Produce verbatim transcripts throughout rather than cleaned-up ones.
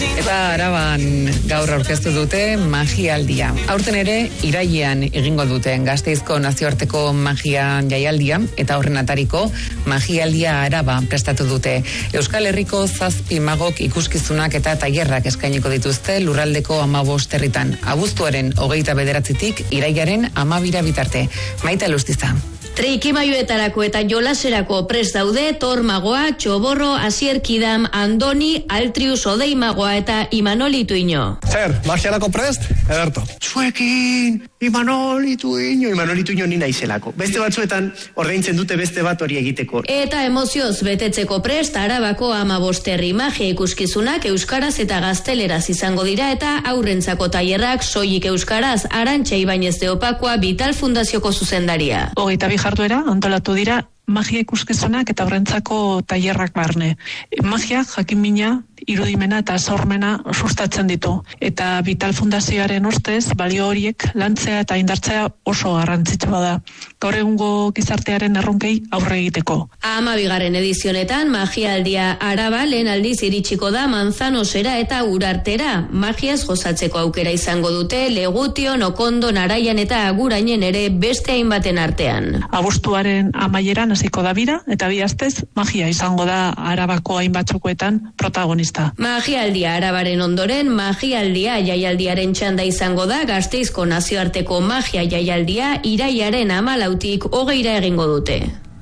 Eta Araban gaur aurkeztu dute magialdia. Aurten ere irailean egingo dute Gasteizko nazioarteko magia jaialdia eta horren atariko magialdia Araba prestatu dute. Euskal Herriko zazpi magok ikuskizunak eta tailerrak eskainiko dituzte lurraldeko hamabost herritan. Abuztuaren hogeita bederatzitik irailaren hamabira bitarte. Maite Lustiza. Trikimailuetarako eta jolaserako prest daude Tor magoa, Txoborro, Asier Kidam, Andoni, Altrius Odei magoa eta Imanol Ituino. Zer, magiarako prest? Ederto. Zuekin, Imanol Ituino, Imanol Ituino ni naizelako. Beste batzuetan ordaintzen dute beste bat hori egiteko. Eta emozioz betetzeko prest Arabako hamabost herri magia ikuskizunak euskaraz eta gazteleraz izango dira eta aurrentzako tailerrak soilik euskaraz. Arantxa Ibañez de Opakoa Vital Fundazioko zuzendaria. Hogeita bi jarduera antolatu dira magia ikuskizunak eta horrentzako tailerrak barne. Magia jakinmina, irudimena eta sormena sustatzen ditu. Eta Vital Fundazioaren ustez, balio horiek lantzea eta indartzea oso garrantzitsua da. Gaur egungo gizartearen erronkei aurre egiteko. Hamabigarren edizionetan magialdia Araba lehen aldiz iritsiko da Manzanosera eta Urartera. Magiaz gozatzeko aukera izango dute Legutio, Okondo, Naraian eta Agurainen ere beste hainbaten artean. Abuztuaren amaieran hasiko da bira eta bi astez magia izango da Arabako hainbatzukoetan protagonista. Magialdia Arabaren ondoren magialdia jaialdiaren txanda izango da. Gasteizko nazioarteko magia jaialdia irailaren hamalautik hogeira egingo dute.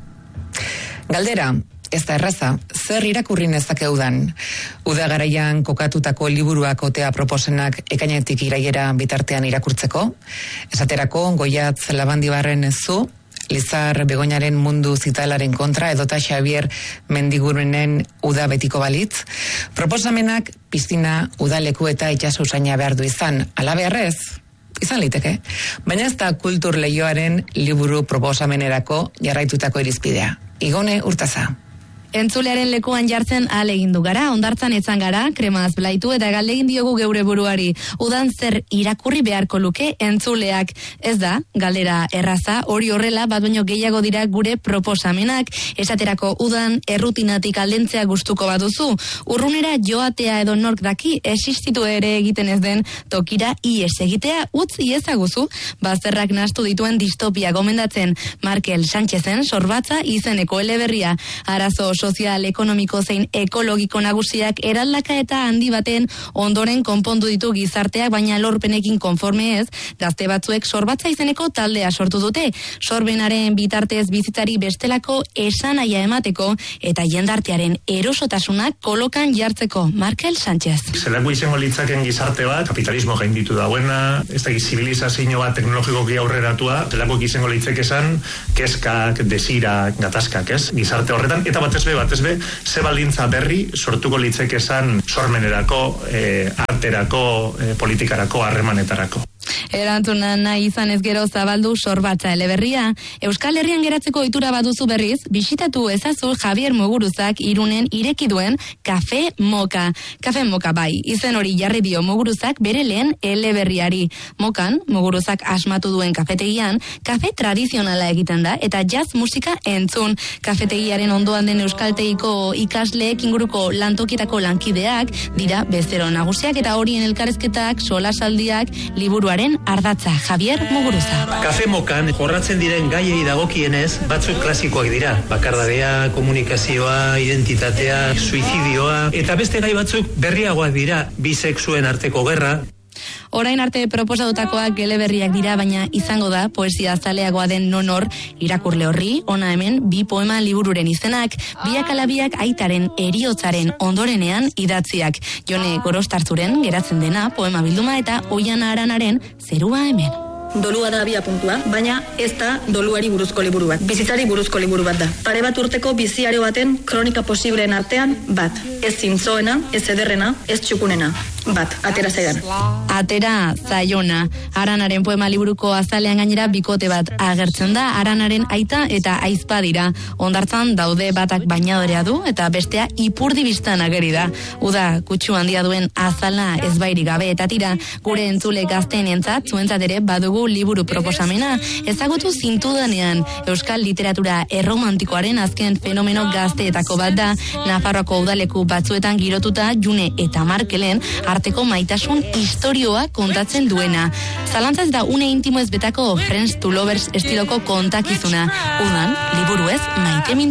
Galdera, ez da erraza, zer irakurri nezake udan? Uda garaian kokatutako liburuak otea proposenak ekainetik irailera bitartean irakurtzeko? Esaterako, Goiatz Labandibarren zu, Lizar Begoñaren mundu zitalaren kontra edota Xavier Mendigurenen uda betiko balitz. Proposamenak piztina, udaleku eta itsaso usaina behar du izan, ala beharrez? Izan liteke, baina ez da kultur leioaren liburu proposamenerako jarraitutako irizpidea. Igone Urtaza. Entzulearen lekuan jartzen ahalegin du gara, hondartzan etzan gara, kremaz blaitu eta galdegin diogu geure buruari. Udan zer irakurri beharko luke entzuleak. Ez da, galdera erraza, hori horrela bat baino gehiago dira gure proposamenak. Esaterako udan errutinatik aldentzea gustuko baduzu. Urrunera joatea edo nork daki existitu ere egiten ez den tokira ies egitea utzi ezaguzu. Bazterrak nahastu dituen distopia gomendatzen Markel Sánchezen sorbatza izeneko eleberria. Arazo sozial, ekonomiko zein ekologiko nagusiak eraldaka eta handi baten ondoren konpondu ditu gizarteak, baina lorpenekin konforme ez, gazte batzuek sorbatza izeneko taldea sortu dute. Sorbenaren bitartez bizitzari bestelako esanaia emateko eta jendartearen erosotasunak kolokan jartzeko. Markel Sánchez. Zelako izango litzaken gizarte bat, kapitalismo gainditu dauena, ez da zibilizazio bat teknologikoki aurreratua, zelako izango litzekezan, kezkak, desira, gatazkak, ez? Gizarte horretan, eta batez be, batez be, ze baldintza berri sortuko litzekezan sormenerako, eh, arterako, eh, politikarako, harremanetarako. Erantzuna nahi izan ez gero zabaldu sorbatza eleberria. Euskal Herrian geratzeko ohitura baduzu berriz, bisitatu ezazu Javier Muguruzak Irunen ireki duen Kafe Moka. Kafe Moka bai, izen hori jarri dio Muguruzak bere lehen eleberriari. Mokan, Muguruzak asmatu duen kafetegian, kafe tradizionala egiten da eta jazz musika entzun. Kafetegiaren ondoan den euskaltegiko ikasleek inguruko lantokitako lankideak dira bezero nagusiak eta horien elkarrezketak, solasaldiak, liburuaren ardatza. Javier Muguruza. Kafe Mokan jorratzen diren gaiei dagokienez batzuk klasikoak dira. Bakardadea, komunikazioa, identitatea, suizidioa eta beste gai batzuk berriagoak dira. Bisexuen arteko gerra. Orain arte proposatutakoak eleberriak dira, baina izango da poesia zaleagoa den nonor irakurle horri, ona hemen bi poema libururen izenak, biak alabiak aitaren eriotzaren ondorenean idatziak. Jone Gorostartzuren geratzen dena poema bilduma eta Oiana Aranaren Zerua hemen. Dolua da abia puntua, baina ez da doluari buruzko liburu bat. Bizitzari buruzko liburu bat da. Pare bat urteko biziario baten kronika posibleen artean bat. Ez zintzoena, ez ederrena, ez txukunena. bat, atera zaidan. Atera zaiona. Aranaren poema liburuko azalean gainera bikote bat agertzen da, Aranaren aita eta aizpa dira. Hondartzan daude batak bainadorea du eta bestea ipurdi bistan ageri da. Uda, kutsu handia duen azala ezbairik gabe eta tira, gure entzule gazteenentzat, zuentzat ere badugu liburu proposamena. Ezagutu zintudanean, euskal literatura erromantikoaren azken fenomeno gazteetako bat da, Nafarroako udaleku batzuetan girotuta June eta Markelen arteko maitasun istorioa kontatzen duena. Zalantzaz da une intimo ez betako Friends to Lovers estiloko kontakizuna. Udan, liburu ez maite min